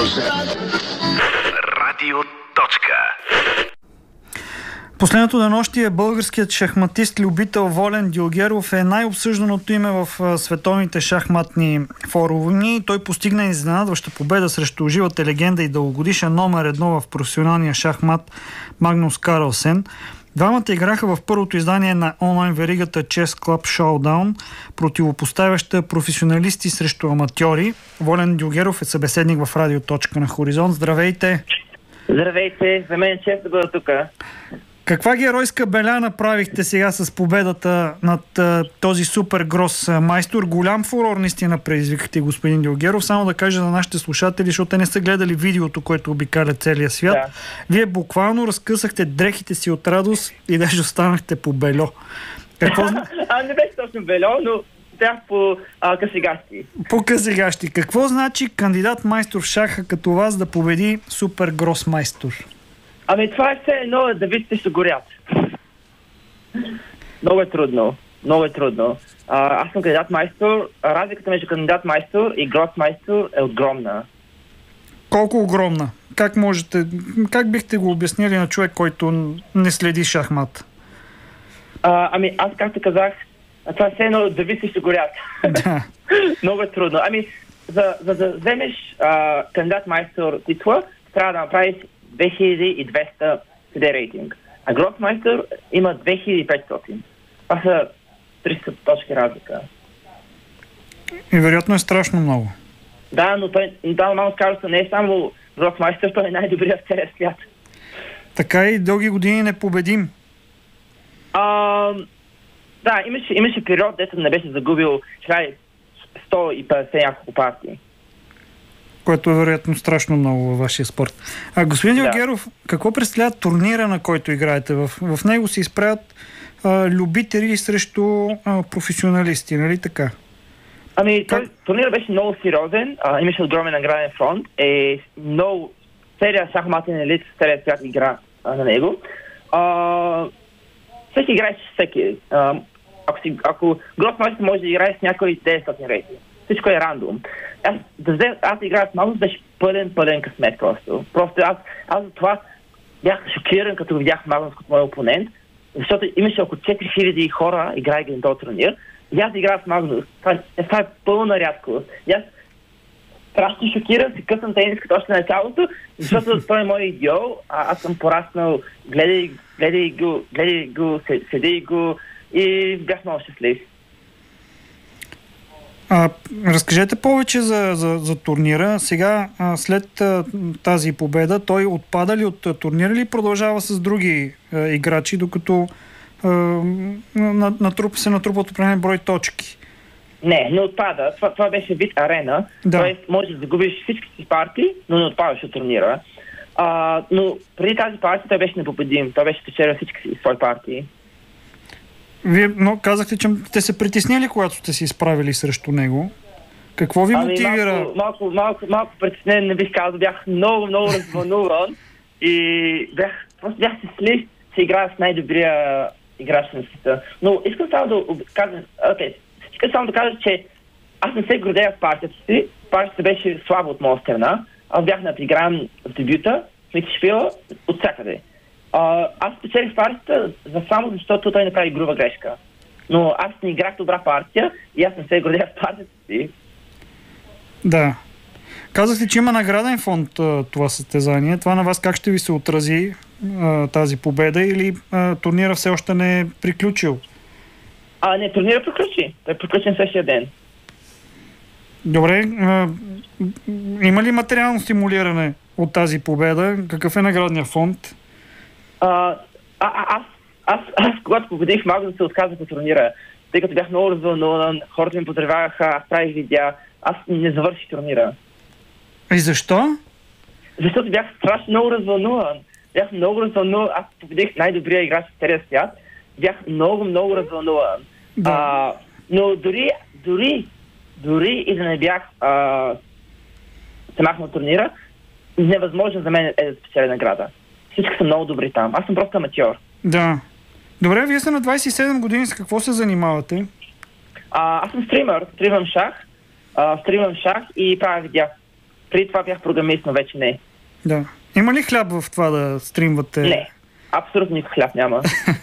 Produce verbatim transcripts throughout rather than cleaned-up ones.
Радио. Точка. Последното денонощие българският шахматист-любител Волен Дюлгеров е най-обсъжданото име в световните шахматни форуми. Той постигна изненадваща победа срещу живата легенда и дългогодишен номер едно в професионалния шахмат Магнус Карлсен. Двамата играха в първото издание на онлайн веригата Chess Club Showdown, противопоставяща професионалисти срещу аматьори. Волен Дюлгеров е събеседник в Радио. Точка на Хоризонт. Здравейте! Здравейте! За мен е чест да бъда тук. Каква геройска беля направихте сега с победата над а, този супер грос майстор? Голям фурор наистина предизвикахте, господин Дюлгеров. Само да кажа на нашите слушатели, защото те не са гледали видеото, което обикаля целия свят. Да. Вие буквално разкъсахте дрехите си от радост и даже останахте по бельо. Какво... а, не беше точно бельо, но бях по а, късигащи. По късигащи. Какво значи кандидат майстор в шаха като вас да победи супер грос майстор? Ами това е все едно да видите се горят. Много е трудно. Много е трудно. А, аз съм кандидат майстор. Разликата между кандидат майстор и грос майстор е огромна. Колко огромна? Как можете, как бихте го обяснили на човек, който не следи шахмат? А, ами аз както казах, това е все едно да видите се горят. Да. Много е трудно. Ами за, за да вземеш а, кандидат майстор титла, трябва да направиш две хиляди и двеста си ди рейтинг. А гросмайстър има две хиляди и петстотин. Това са триста точки разлика. И вероятно е страшно много. Да, но той, да, Магнус Карлсен не е само гросмайстър, той е най-добрият в целия свят. Така и дълги години непобедим. А, да, имаше, имаше период, дето не беше загубил сто и петдесет няколко партии. Което е вероятно страшно много във вашия спорт. А господин да. Дюлгеров, какво представлява турнира, на който играете? В, в него се изправят а, любители срещу а, професионалисти, нали така? Ами, как... той, турнирът беше много сериозен, а, имаше огромен награден фонд, е много, целият шахматен елит, целият свят игра а, на него. А, всеки играе с всеки. А, ако си, ако гросмайстър може да играе с някой деветстотин рейтинг. Всичко е рандом. Аз, да взе, аз играя с Магнус, беше пълен, пълен късмет просто. Просто аз, аз за това бях шокиран, като видях Магнус като мой опонент, защото имаше около четири хиляди хора, играйки на този турнир. И аз играя с Магнус. Това, е, това е пълна рядкост. И аз страшно шокиран, си късам тениската още на началото, защото той е мой идеал, а аз съм пораснал, гледай, гледай го, гледай го, седи го и бях много щастлив. А, разкажете повече за, за, за турнира. Сега, а, след а, тази победа, той отпада ли от а, турнира или продължава с други а, играчи, докато а, натруп, се натрупат определен брой точки? Не, не отпада. Това, това беше вид арена. Да. Тоест, можеш да загубиш всички си партии, но не отпадаш от турнира. А, но преди тази партия той беше непобедим. Той беше спечелил всички си свои партии. Вие но, казахте, че те се притеснили, когато сте се изправили срещу него. Какво ви ами, мотивира? Малко, малко, малко, малко притеснен, не бих казал. Бях много, много развълнуван и бях, просто бях щастлив, че играя с най-добрия играч на света. Но искам само да кажа, okay, искам само да кажа, че аз не се гордея в партията си. Партията беше слаба от моя страна. Аз бях надигран в дебюта, в Микшфила, от всякъде. Uh, аз спечелих партията за само защото той направи груба грешка. Но аз не играх добра партия и аз не се гордея в партията си. Да. Казахте, че има награден фонд това състезание. Това на вас как ще ви се отрази а, тази победа или а, турнира все още не е приключил? А, не, турнира приключи. Той е приключен същия ден. Добре. А, има ли материално стимулиране от тази победа? Какъв е наградният фонд? А, а, аз, аз, аз, когато победих, малко да се отказах от турнира, тъй като бях много развълнуван, хората ми поздравяха, аз правих видеа, аз не завърших турнира. И защо? Защото бях страшно много развълнуван. Бях много развълнуван, аз победих най-добрия играч в целия свят, бях много, много развълнуван. Да. А, но дори, дори, дори и да не бях а, се махнал турнира, невъзможно за мен е да спечеля награда. Всички са много добри там. Аз съм просто аматьор. Да. Добре, вие сте на двайсет и седем години. С какво се занимавате? А, аз съм стример. Стримам шах. А, стримам шах и правя видеа. Преди това бях програмист, но вече не. Да. Има ли хляб в това да стримвате? Не, абсолютно никакъв хляб няма.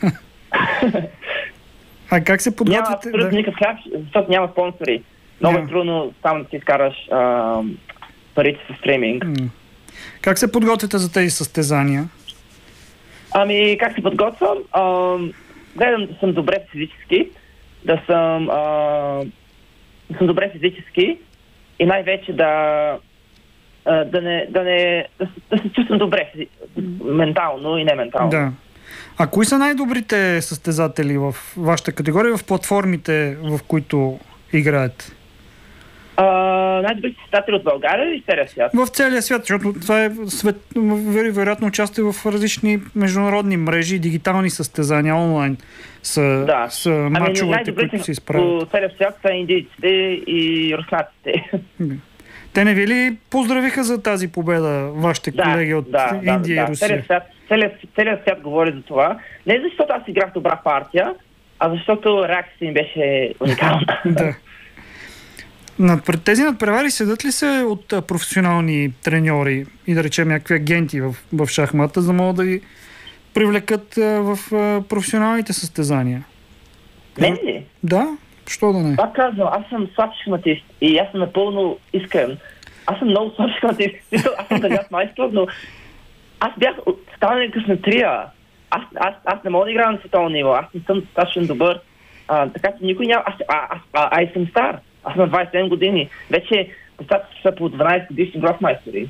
А как се подготвяте? Няма абсолютно да. никакъв хляб, защото няма спонсори. Много Yeah. е трудно само да си изкараш а, парите с стриминг. М. Как се подготвяте за тези състезания? Ами, как се подготвям? А, гледам да съм добре физически, да съм, а, да съм добре физически и най-вече да, а, да, не, да, не, да, се, да се чувствам добре физи... ментално и не ментално. Да. А кои са най-добрите състезатели в вашата категория, в платформите, в които играете? А, най-добрите състезатели от България или целия свят? В целия свят, защото това е свет, веро- вероятно участие в различни международни мрежи, дигитални състезания, онлайн са, Да. са Ами мачовете, най-добрите които се изправят. по целия свят са индийците и руснаците. Те не ви ли поздравиха за тази победа, вашите колеги от да, Индия да, и да. Русия? Целият свят, целият, целият свят говори за това. Не защото аз играх добра партия, а защото реакцията им беше уникална. Да. Над, пред тези надпревари седат ли се от а, професионални треньори и да речем някакви агенти в, в шахмата, за да могат да ги привлекат а, в а, професионалните състезания? Не ли? Да, що да не? Пак казвам, аз съм слаб шахматист и аз съм напълно искрен. Аз съм много слаб шахматист. Аз съм държат майстор, но аз бях станал късметрия. Аз, аз, аз не мога да играя на световно ниво. Аз не съм достатъчно добър. А, така че никой няма... Аз, а, аз, а, а, аз съм стар. Аз съм на двайсет и седем години. Вече децата са по дванайсет годишни грофмайстори.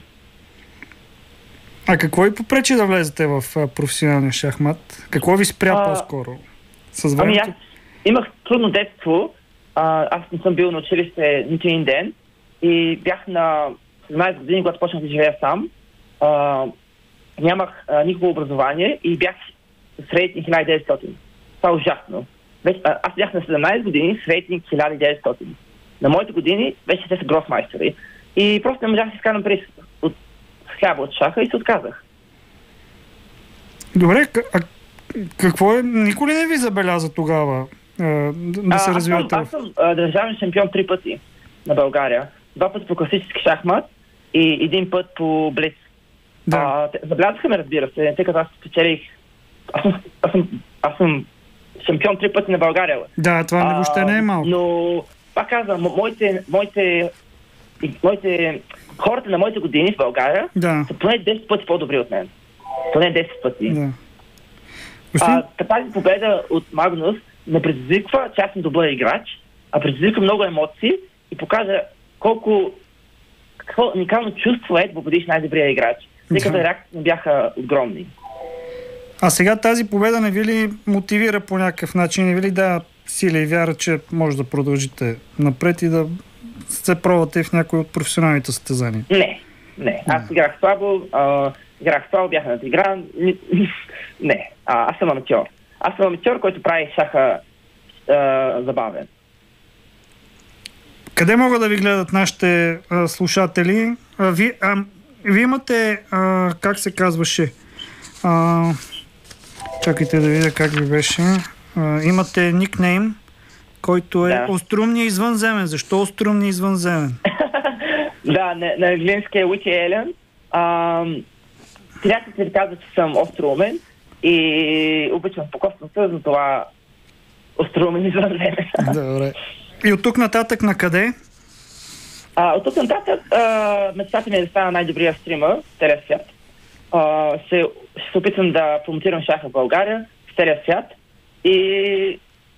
А какво ви попречи да влезете в а, професионалния шахмат? Какво ви спря А, по-скоро? С Ами времето? аз имах трудно детство. А, аз не съм бил на училище нито един ден. И бях на седемнайсет години, когато почнах да живея сам. А, нямах а, никакво образование и бях с рейтинг хиляда и деветстотин. Това е ужасно. Вече, а, аз бях на седемнайсет години с рейтинг хиляда и деветстотин. На моите години вече те са грофмайстери. И просто не можах да си изкарам през от хляба от шаха и се отказах. Добре, а какво е? Никой ли не ви забеляза тогава а, да, да се а, развивате? Аз съм, аз съм а, държавен шампион три пъти на България. Два пъти по класически шахмат и един път по блиц. Да. А, те- забелязаха ме, разбира се, тъй като аз спечелих... Аз съм, аз съм, аз съм шампион три пъти на България. бе. Да, това не въобще не е малко. Но, пак казвам, мо- моите, моите, и- моите, хората на моите години в България Да, са поне десет пъти по-добри от мен. Поне десет пъти. да. Господин, А, тази победа от Магнус не предизвиква, че аз съм добър играч, а предизвиква много емоции и покажа колко какво уникално чувство е да победиш най-добрия играч. Тъй като Да. реакциите не бяха огромни. а сега тази победа не ви ли мотивира по някакъв начин? Не ви ли да сили и вяра, че може да продължите напред и да се пробвате в някои от професионалните състезания? Не, не. Аз играх слабо, а, играх слабо, бях надигран. Ни- Не, а, аз съм аматьор. Аз съм аматьор, който прави шаха а, забавен. Къде могат да ви гледат нашите а, слушатели? А, ви, а, вие имате, а, как се казваше? А, чакайте да видя как ви беше. А, имате никнейм, който е Да. острумния извънземен. Защо острумния извънземен? Да, на, на английски е Witty Alien. Приятелите ми казват, че съм остроумен и обичам покосната, затова остроумен извънземен. Добре. И от тук нататък на къде? А, от тук нататък а, мечтата ми е да стана най-добрия стример в целия свят. А, ще, ще се опитам да промотирам шаха в България, в целия свят и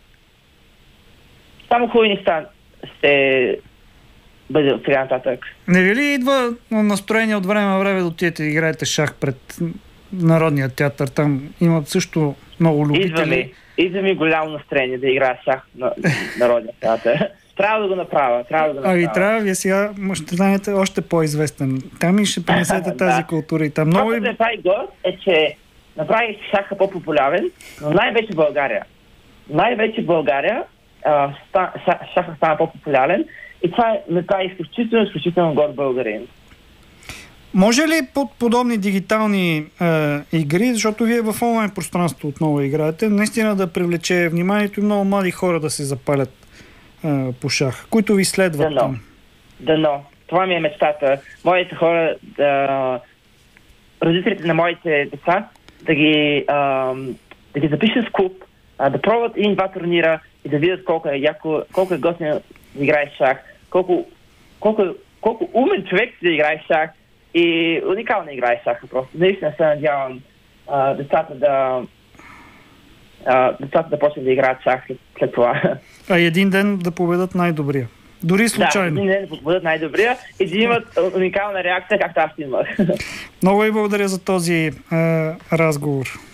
само хубави неща ще бъде от сега нататък. Не ви ли идва настроение от време на време да отидете да играете шах пред Народния театър? Там имат също много Идва любители. ми, идва ми голямо настроение да играя шах на Народния театър. Трябва да го направя, трябва да го А направя. и трябва, вие сега ще станете още по-известен. Там и ще принесете тази Да. култура и там. Много Това, и... което ме прави горд е, че направих шаха по-популярен, но най-вече в България. Най-вече в България а, ста, ша, шаха стана по-популярен и това е, ме прави изключително, изключително горд българин. Може ли под подобни дигитални е, игри, защото вие в онлайн пространство отново играете, наистина да привлече вниманието и много млади хора да се запалят е, по шах, които ви следват Дано. там? Дано, това ми е мечтата. Моите хора, да, родителите на моите деца, да ги, а, да ги запишат в клуб, а, да пробват един-два турнира и да видят колко е яко, колко е готино да играе шах, колко, колко, колко умен човек си да играе шах и уникално играе шах. Просто наистина се надявам а, децата да а, децата да почнат да играят шах след, след това. А един ден да победат най-добрия. Дори случайно. Да, един ден да победат най-добрия и да имат уникална реакция, както аз имах. Много ви благодаря за този е, разговор.